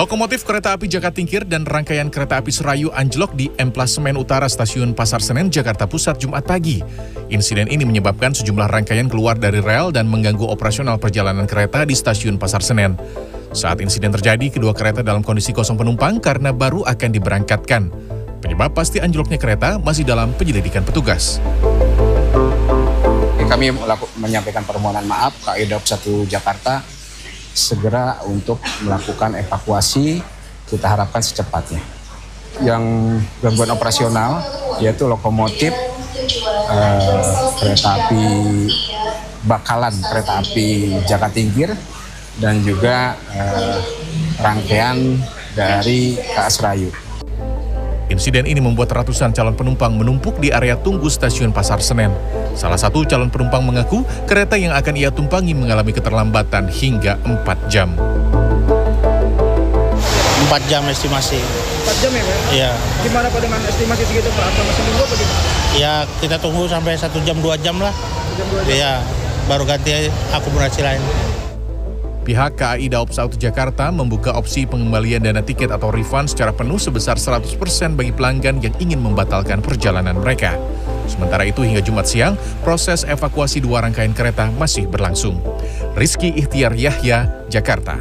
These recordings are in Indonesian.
Lokomotif kereta api Jakatingkir dan rangkaian kereta api Serayu anjlok di emplasemen utara Stasiun Pasar Senen, Jakarta Pusat, Jumat pagi. Insiden ini menyebabkan sejumlah rangkaian keluar dari rel dan mengganggu operasional perjalanan kereta di Stasiun Pasar Senen. Saat insiden terjadi, kedua kereta dalam kondisi kosong penumpang karena baru akan diberangkatkan. Penyebab pasti anjloknya kereta masih dalam penyelidikan petugas. Kami menyampaikan permohonan maaf KAI Daob 1 Jakarta segera untuk melakukan evakuasi, kita harapkan secepatnya. Yang gangguan operasional yaitu lokomotif, kereta api Bakalan, kereta api Jakatingkir, dan juga rangkaian dari KA Serayu. Insiden ini membuat ratusan calon penumpang menumpuk di area tunggu Stasiun Pasar Senen. Salah satu calon penumpang mengaku kereta yang akan ia tumpangi mengalami keterlambatan hingga 4 jam. 4 jam estimasi. 4 jam ya Pak? Iya. Gimana Pak dengan estimasi segitu Pak? Apa masih nunggu apa gimana? Ya kita tunggu sampai 1 jam 2 jam lah. 1 jam 2 jam? Iya, baru ganti akomodasi lain. Pihak KAI Daob 1 Jakarta membuka opsi pengembalian dana tiket atau refund secara penuh sebesar 100% bagi pelanggan yang ingin membatalkan perjalanan mereka. Sementara itu hingga Jumat siang, proses evakuasi 2 rangkaian kereta masih berlangsung. Rizky Ihtiar Yahya, Jakarta.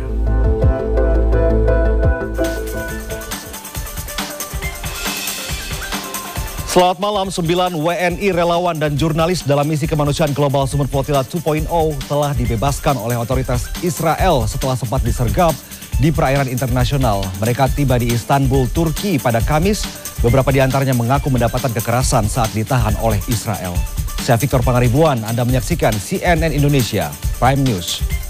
Selamat malam, 9 WNI relawan dan jurnalis dalam misi kemanusiaan Global Sumut Flotilla 2.0 telah dibebaskan oleh otoritas Israel setelah sempat disergap di perairan internasional. Mereka tiba di Istanbul, Turki pada Kamis. Beberapa di antaranya mengaku mendapatkan kekerasan saat ditahan oleh Israel. Saya Victor Pangaribuan, Anda menyaksikan CNN Indonesia Prime News.